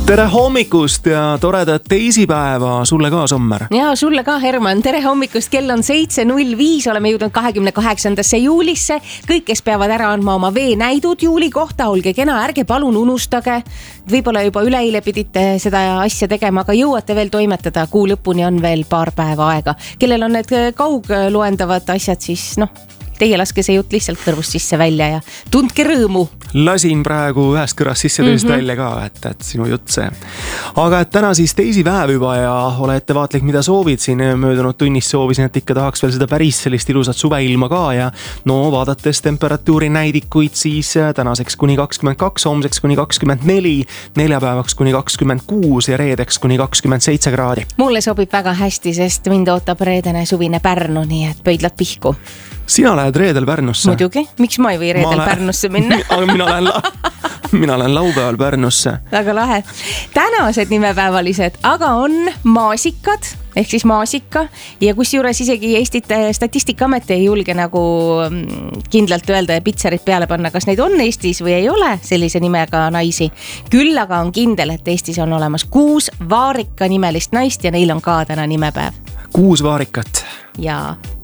Tere hommikust ja toredat teisipäeva sulle ka, Sommer. Ja sulle ka, Herman. Tere hommikust, kell on 7.05, oleme jõudnud 28. juulisse. Kõik, kes peavad ära andma oma veenäidud juuli kohta, olge kena, ärge palun unustage. Võib-olla juba üleeile pidite seda asja tegema, aga jõuate veel toimetada. Kuu lõpuni on veel paar päeva aega. Kellel on need kaugloendavad asjad, siis teie laske see jutt lihtsalt kõrvust sisse välja ja tundke rõõmu. Lasin praegu ühest kõrast sisse tõest välja ka, et sinu jutt see. Aga et täna siis teisipäev juba ja ole ettevaatlik, mida soovid. Siin möödunud tunnis soovisin, et ikka tahaks veel seda päris sellist ilusat suveilma ka ja vaadates temperatuuri näidikuid siis tänaseks kuni 22, homseks kuni 24, neljapäevaks kuni 26 ja reedeks kuni 27 kraadi. Mulle sobib väga hästi, sest mind ootab reedene suvine Pärnu, nii et pöidlad pihku. Sina lähed reedel Pärnusse? Muidugi, miks ma ei või reedel Pärnusse minna? Aga mina lähen laupäeval Pärnusse. Väga lahe. Tänased nimepäevalised, aga on maasikad, ehk siis maasika ja kusjuures isegi Eesti Statistikaamet ei julge nagu kindlalt öelda ja pitserit peale panna, kas neid on Eestis või ei ole sellise nimega naisi. Küll aga on kindel, et Eestis on olemas 6 Vaarika nimelist naist ja neil on ka täna nimepäev. 6 Vaarikat. Jaa.